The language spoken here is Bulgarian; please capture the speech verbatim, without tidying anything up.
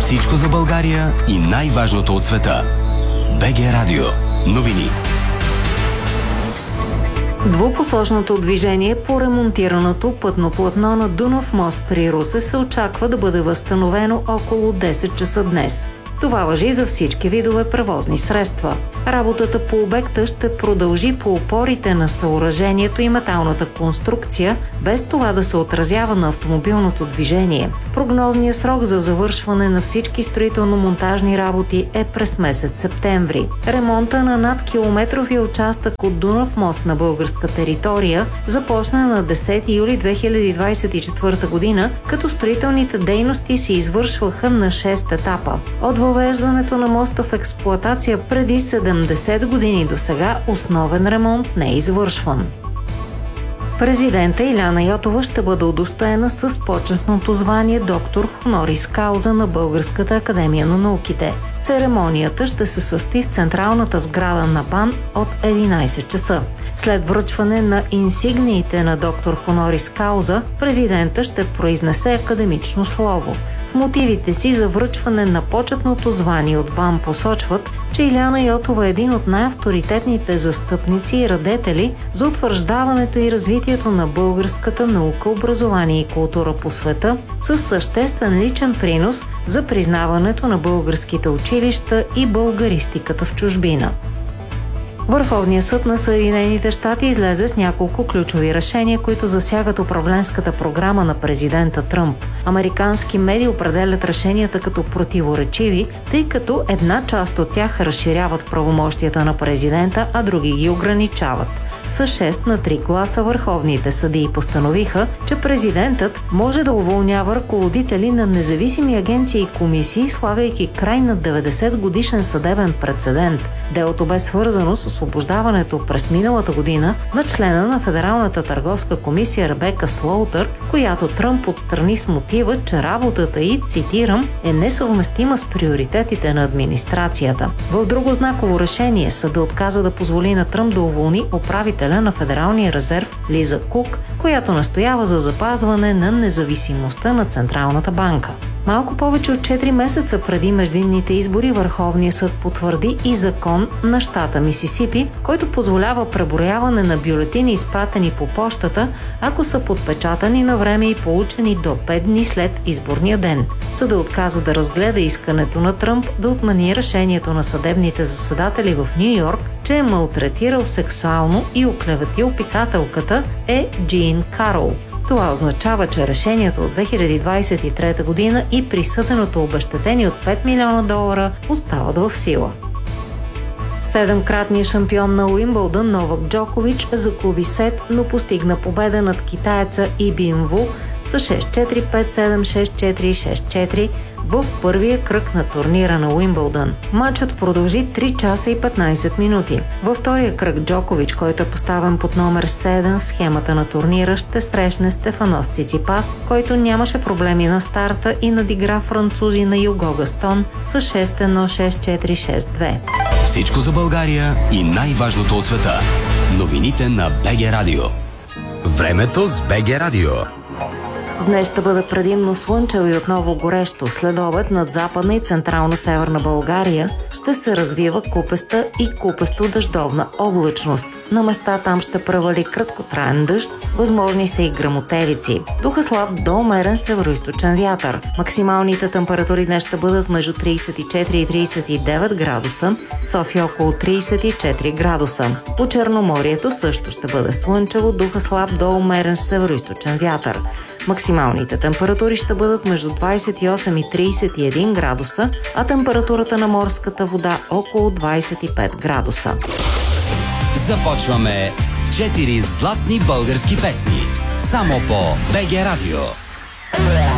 Всичко за България и най-важното от света. БГ Радио. Новини. Двупосочното движение по ремонтираното пътно платно на Дунав мост при Русе се очаква да бъде възстановено около десет часа днес. Това важи за всички видове превозни средства. Работата по обекта ще продължи по опорите на съоръжението и металната конструкция, без това да се отразява на автомобилното движение. Прогнозният срок за завършване на всички строително-монтажни работи е през месец септември. Ремонта на над километровия участък от Дунав мост на българска територия започна на десети юли две хиляди двадесет и четвърта година, като строителните дейности се извършваха на шест етапа. От въвеждането на моста в експлоатация преди седемдесет години до сега основен ремонт не е извършван. Президента Илияна Йотова ще бъде удостоена с почетното звание доктор хонорис кауза на Българската академия на науките. Церемонията ще се състои в централната сграда на БАН от единадесет часа. След връчване на инсигниите на доктор хонорис кауза, президента ще произнесе академично слово. В мотивите си за връчване на почетното звание от БАН посочват, че Илияна Йотова е един от най-авторитетните застъпници и радетели за утвърждаването и развитието на българската наука, образование и култура по света, със съществен личен принос за признаването на българските училища и българистиката в чужбина. Върховният съд на Съединените щати излезе с няколко ключови решения, които засягат управленската програма на президента Тръмп. Американски медии определят решенията като противоречиви, тъй като една част от тях разширяват правомощията на президента, а други ги ограничават. С шест на три гласа върховните съдии постановиха, че президентът може да уволнява ръководители на независими агенции и комисии, слагайки край на деветдесет годишен съдебен прецедент. Делото бе свързано с освобождаването през миналата година на члена на Федералната търговска комисия Ребека Слоутър, която Тръмп отстрани с мотива, че работата й, цитирам, е несъвместима с приоритетите на администрацията. В друго знаково решение съда отказа да позволи на Тръмп да уволни управителя на Федералния резерв Лиза Кук, която настоява за запазване на независимостта на Централната банка. Малко повече от четири месеца преди междинните избори Върховният съд потвърди и закон на щата Мисисипи, който позволява преброяване на бюлетини, изпратени по пощата, ако са подпечатани на време и получени до пет дни след изборния ден. Съдът отказа да разгледа искането на Тръмп да отмени решението на съдебните заседатели в Ню Йорк, че е малтретирал сексуално и оклеветил писателката Е. Джин Карол. Това означава, че решението от две хиляди двадесет и трета година и присъденото обезщетение от пет милиона долара остават в сила. Седемкратният шампион на Уимбълдън Новак Джокович загуби сет, но постигна победа над китаеца И Бин Ву с шест четири, пет седем, шест четири, шест четири в първия кръг на турнира на Уимбълдън. Матчът продължи три часа и петнадесет минути. Във втория кръг Джокович, който е поставен под номер седем в схемата на турнира, ще срещне Стефанос Циципас, който нямаше проблеми на старта и надигра французи на Юго Гастон с шест едно, шест четири, шест две. Всичко за България и най-важното от света. Новините на БГ Радио. Времето с БГ Радио. Днес ще бъде предимно слънчево и отново горещо. След обед над западна и централна северна България ще се развива купеста и купесто дъждовна облачност. На места там ще превали краткотраен дъжд, възможни са и гръмотевици. Духа слаб до умерен североизточен вятър. Максималните температури днес ще бъдат между тридесет и четири и тридесет и девет градуса, София около тридесет и четири градуса. По Черноморието също ще бъде слънчево, духа слаб до умерен североизточен вятър. Максималните температури ще бъдат между двадесет и осем и тридесет и един градуса, а температурата на морската вода около двадесет и пет градуса. Започваме с четири златни български песни. Само по БГ Радио.